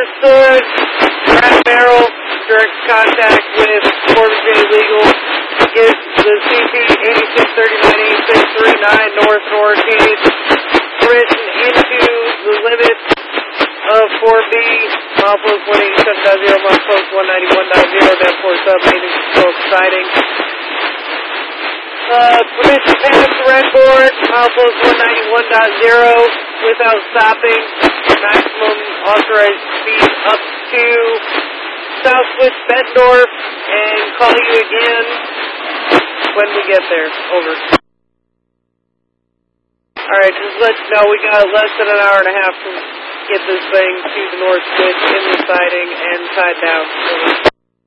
Understood. Rat barrel, direct contact with Corbin J. Legal. Is the CP 8639-8639 North Northgate. Permission into the limits of 4B, milepost 187.0, milepost 191.0, down 4 sub, maintenance control exciting. Permission past the red board, milepost 191.0, without stopping. Maximum authorized speed up to Southwest Bettendorf, and call you again when we get there. Over. Alright, just let you know we got less than an hour and a half to get this thing to the north switch in the siding and tied down. Over.